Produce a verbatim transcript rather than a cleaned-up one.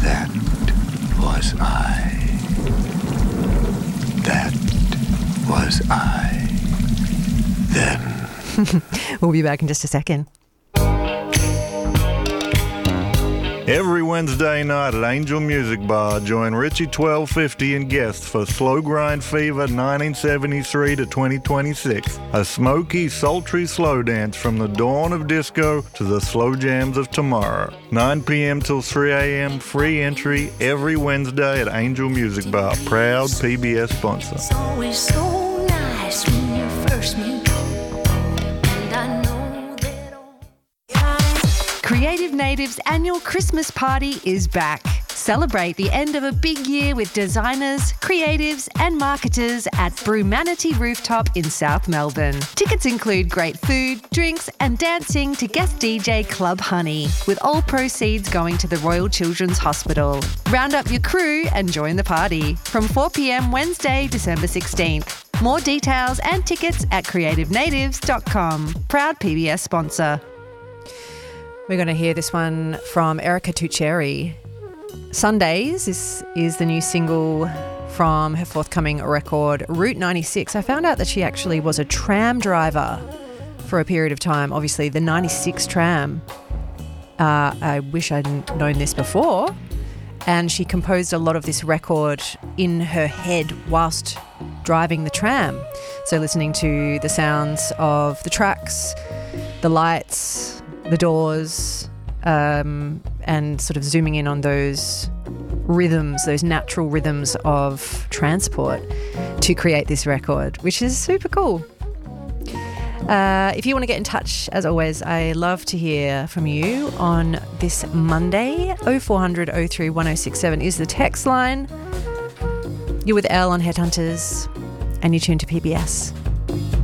That was I. That was I. Then. We'll be back in just a second. Every Wednesday night at Angel Music Bar, join Richie twelve fifty and guests for Slow Grind Fever nineteen seventy-three to twenty twenty-six. A smoky, sultry slow dance from the dawn of disco to the slow jams of tomorrow. nine p.m. till three a.m. Free entry every Wednesday at Angel Music Bar. Proud P B S sponsor. It's always so nice when you first meet. And I know that all... Creative Native's annual Christmas party is back. Celebrate the end of a big year with designers, creatives and marketers at Brumanity Rooftop in South Melbourne. Tickets include great food, drinks and dancing to guest D J Club Honey, with all proceeds going to the Royal Children's Hospital. Round up your crew and join the party from four p.m. Wednesday, December sixteenth. More details and tickets at creative natives dot com. Proud P B S sponsor. We're going to hear this one from Erica Tuccieri. Sundays is, is the new single from her forthcoming record, Route ninety-six. I found out that she actually was a tram driver for a period of time. Obviously, the ninety-six tram. Uh, I wish I'd known this before. And she composed a lot of this record in her head whilst driving the tram. So listening to the sounds of the tracks, the lights, the doors, um, and sort of zooming in on those rhythms, those natural rhythms of transport to create this record, which is super cool. Uh, if you want to get in touch, as always, I love to hear from you on this Monday. oh four hundred oh three one oh six seven is the text line. You're with Elle on Headhunters and you tune to P B S.